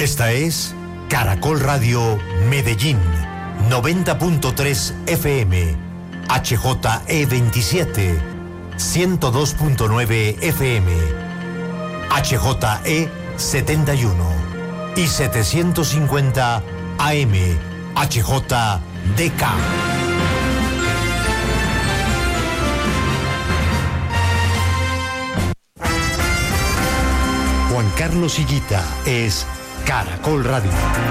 Esta es Caracol Radio Medellín, 90.3 FM, HJE 27, 102.9 FM, HJE 71 y 750 AM, HJDK. Juan Carlos Higuita es Caracol Radio.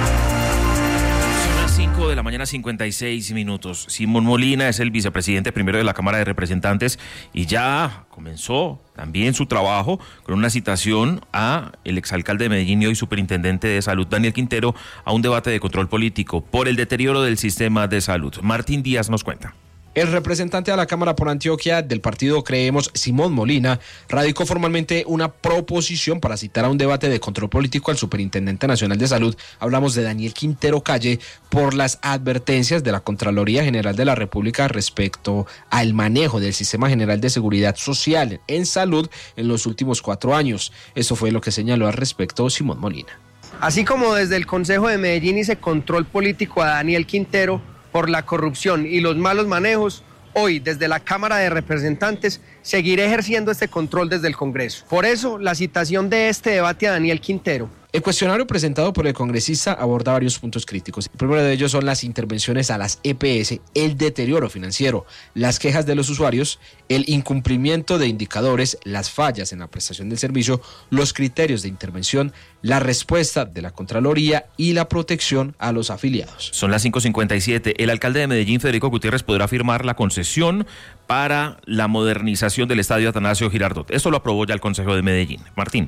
Son las 5 de la mañana, 56 minutos. Simón Molina es el vicepresidente primero de la Cámara de Representantes y ya comenzó también su trabajo con una citación a el exalcalde de Medellín y hoy superintendente de salud, Daniel Quintero, a un debate de control político por el deterioro del sistema de salud. Martín Díaz nos cuenta. El representante a la Cámara por Antioquia del partido Creemos, Simón Molina, radicó formalmente una proposición para citar a un debate de control político al Superintendente Nacional de Salud. Hablamos de Daniel Quintero Calle por las advertencias de la Contraloría General de la República respecto al manejo del Sistema General de Seguridad Social en salud en los últimos 4 años. Eso fue lo que señaló al respecto Simón Molina. Así como desde el Consejo de Medellín hice control político a Daniel Quintero por la corrupción y los malos manejos, hoy desde la Cámara de Representantes seguiré ejerciendo este control desde el Congreso. Por eso, la citación de este debate a Daniel Quintero. El cuestionario presentado por el congresista aborda varios puntos críticos. El primero de ellos son las intervenciones a las EPS, el deterioro financiero, las quejas de los usuarios, el incumplimiento de indicadores, las fallas en la prestación del servicio, los criterios de intervención, la respuesta de la Contraloría y la protección a los afiliados. Son las 5:57. El alcalde de Medellín, Federico Gutiérrez, podrá firmar la concesión para la modernización del estadio Atanasio Girardot. Esto lo aprobó ya el Consejo de Medellín. Martín.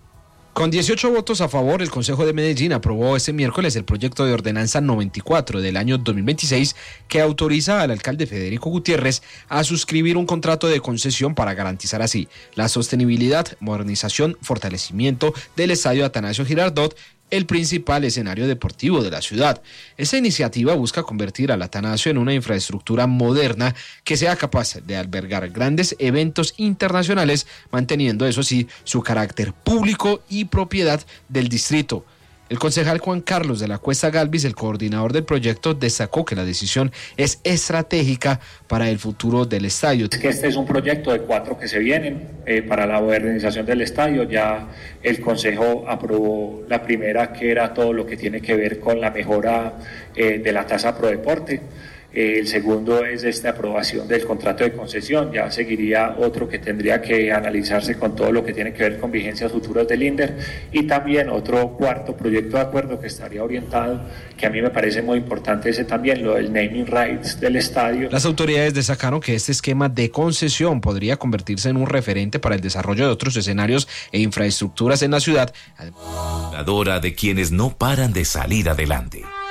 Con 18 votos a favor, el Consejo de Medellín aprobó este miércoles el proyecto de ordenanza 94 del año 2026 que autoriza al alcalde Federico Gutiérrez a suscribir un contrato de concesión para garantizar así la sostenibilidad, modernización, fortalecimiento del estadio Atanasio Girardot, el principal escenario deportivo de la ciudad. Esta iniciativa busca convertir al Atanasio en una infraestructura moderna que sea capaz de albergar grandes eventos internacionales, manteniendo, eso sí, su carácter público y propiedad del distrito. El concejal Juan Carlos de la Cuesta Galvis, el coordinador del proyecto, destacó que la decisión es estratégica para el futuro del estadio. Este es un proyecto de 4 que se vienen para la modernización del estadio. Ya el Consejo aprobó la primera, que era todo lo que tiene que ver con la mejora de la tasa pro deporte. El segundo es esta aprobación del contrato de concesión. Ya seguiría otro que tendría que analizarse con todo lo que tiene que ver con vigencias futuras del INDER, y también otro cuarto proyecto de acuerdo que estaría orientado, que a mí me parece muy importante ese también, lo del naming rights del estadio. Las autoridades destacaron que este esquema de concesión podría convertirse en un referente para el desarrollo de otros escenarios e infraestructuras en la ciudad. De quienes no paran de salir adelante.